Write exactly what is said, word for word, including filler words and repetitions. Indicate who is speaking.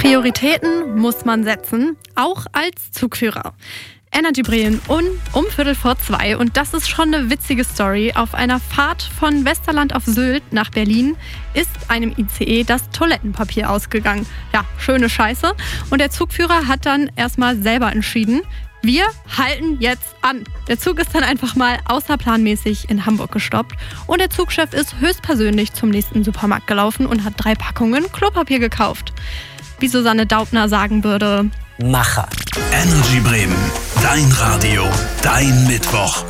Speaker 1: Prioritäten muss man setzen, auch als Zugführer. Energy Bremen um, um Viertel vor zwei und das ist schon eine witzige Story. Auf einer Fahrt von Westerland auf Sylt nach Berlin ist einem I C E das Toilettenpapier ausgegangen. Ja, schöne Scheiße. Und der Zugführer hat dann erstmal selber entschieden, wir halten jetzt an. Der Zug ist dann einfach mal außerplanmäßig in Hamburg gestoppt und der Zugchef ist höchstpersönlich zum nächsten Supermarkt gelaufen und hat drei Packungen Klopapier gekauft. Wie Susanne Daubner sagen würde,
Speaker 2: Macher.
Speaker 3: Energy Bremen, dein Radio, dein Mittwoch.